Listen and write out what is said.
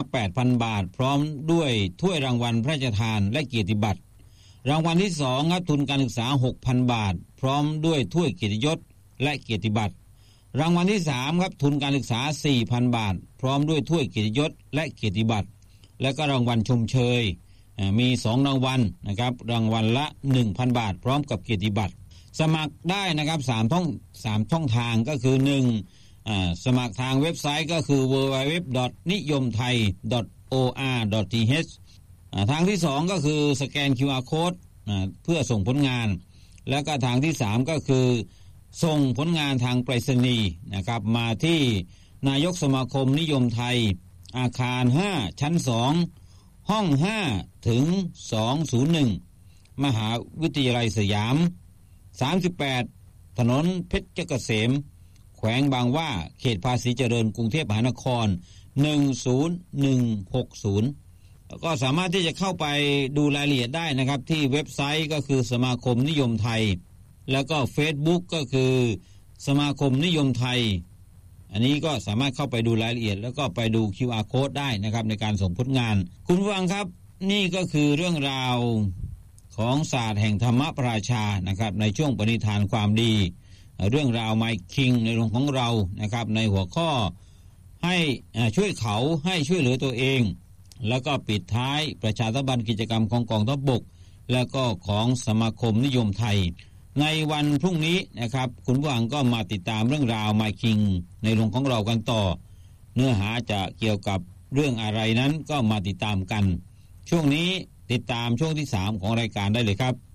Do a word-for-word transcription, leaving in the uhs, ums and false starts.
แปดพัน บาทพร้อมด้วยถ้วยรางวัลพระราชทานและเกียรติบัตรรางวัลที่สองครับทุนการศึกษา หกพัน บาทพร้อมด้วยถ้วยเกียรติยศและเกียรติบัตรรางวัลที่สามครับทุนการศึกษา สี่พัน บาทพร้อมด้วยถ้วยเกียรติยศและเกียรติบัตรและก็รางวัลชมเชยมีสองรางวัลนะครับรางวัลละ หนึ่งพัน บาทพร้อมกับเกียรติบัตรสมัครได้นะครับสามช่องสามช่องทางก็คือหนึ่งอ่าสมัครทางเว็บไซต์ก็คือ ดับเบิลยู ดับเบิลยู ดับเบิลยู ดอท นิยมไทย ดอท โอ อาร์ ดอท ที เอช อ่าทางที่สองก็คือสแกน คิว อาร์ Code อ่าเพื่อส่งผลงานแล้วก็ทางที่สามก็คือส่งผลงานทางไปรษณีย์นะครับมาที่นายกสมาคมนิยมไทยอาคารห้าชั้นสองห้องห้าถึงสองศูนย์หนึ่งมหาวิทยาลัยสยามสามสิบแปดถนนเพชรเกษมแขวงบางหว่าเขตภาษีเจริญกรุงเทพมหานครหนึ่งศูนย์หนึ่งหกศูนย์ก็สามารถที่จะเข้าไปดูรายละเอียดได้นะครับที่เว็บไซต์ก็คือสมาคมนิยมไทยแล้วก็ Facebook ก็คือสมาคมนิยมไทยอันนี้ก็สามารถเข้าไปดูรายละเอียดแล้วก็ไปดู คิว อาร์ Code ได้นะครับในการส่งผลงานคุณผู้ฟังครับนี่ก็คือเรื่องราวของศาสตร์แห่งธรรมปราชานะครับในช่วงปณิธานความดีเรื่องราวไมค์คิงในหลวงของเรานะครับในหัวข้อให้ช่วยเขาให้ช่วยเหลือตัวเองแล้วก็ปิดท้ายประชาสัมพันธ์กิจกรรมของกองทัพบกและก็ของสมาคมนิยมไทยในวันพรุ่งนี้นะครับคุณผู้ฟังก็มาติดตามเรื่องราวไมค์คิงในหลวงของเรากันต่อเนื้อหาจะเกี่ยวกับเรื่องอะไรนั้นก็มาติดตามกันช่วงนี้ติดตามช่วงที่สามของรายการได้เลยครับ